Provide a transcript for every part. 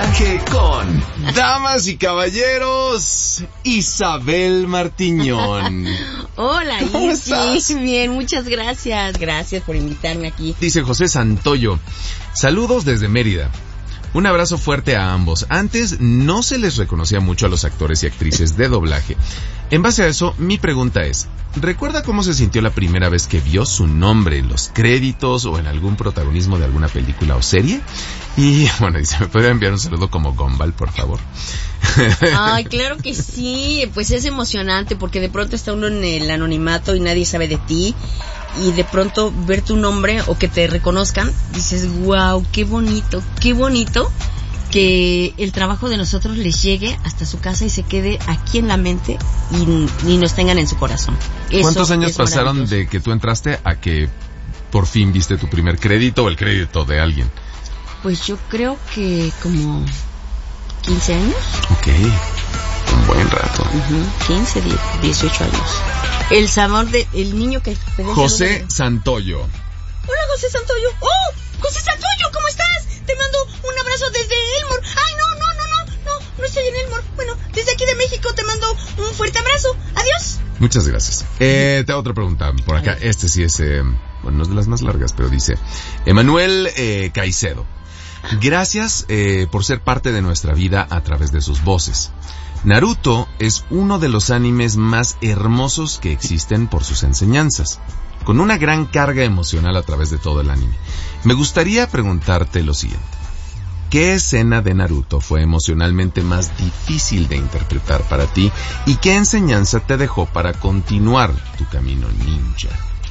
doblaje con damas y caballeros, Isabel Martiñón. Hola, ¿Cómo estás? Bien, muchas gracias. Gracias por invitarme aquí. Dice José Santoyo, saludos desde Mérida. Un abrazo fuerte a ambos. Antes no se les reconocía mucho a los actores y actrices de doblaje. En base a eso, mi pregunta es, ¿recuerda cómo se sintió la primera vez que vio su nombre en los créditos o en algún protagonismo de alguna película o serie? Y bueno, dice, ¿me puede enviar un saludo como Gumball, por favor? Ay, claro que sí, pues es emocionante porque de pronto está uno en el anonimato y nadie sabe de ti. Y de pronto ver tu nombre o que te reconozcan, dices, wow, qué bonito que el trabajo de nosotros les llegue hasta su casa y se quede aquí en la mente y nos tengan en su corazón. ¿Cuántos años pasaron de que tú entraste a que por fin viste tu primer crédito o el crédito de alguien? Pues yo creo que como 15 años. Ok, un buen rato. 15, 18 años. El sabor del niño que... José Santoyo. Hola, José Santoyo. ¡Oh! José Santoyo, ¿cómo estás? Te mando un abrazo desde Elmore. Ay, no estoy en Elmore. Bueno, desde aquí de México te mando un fuerte abrazo. Adiós. Muchas gracias. Te hago otra pregunta por acá. Este sí es, bueno, no es de las más largas, pero dice, Emanuel Caicedo. Gracias por ser parte de nuestra vida a través de sus voces. Naruto es uno de los animes más hermosos que existen por sus enseñanzas, con una gran carga emocional a través de todo el anime. Me gustaría preguntarte lo siguiente. ¿Qué escena de Naruto fue emocionalmente más difícil de interpretar para ti y qué enseñanza te dejó para continuar tu camino ninja?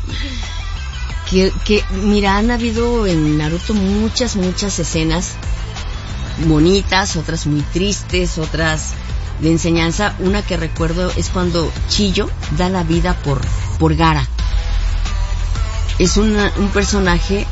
Mira, han habido en Naruto muchas escenas bonitas, otras muy tristes, otras de enseñanza. Una que recuerdo es cuando Chillo da la vida por Gaara. Es un personaje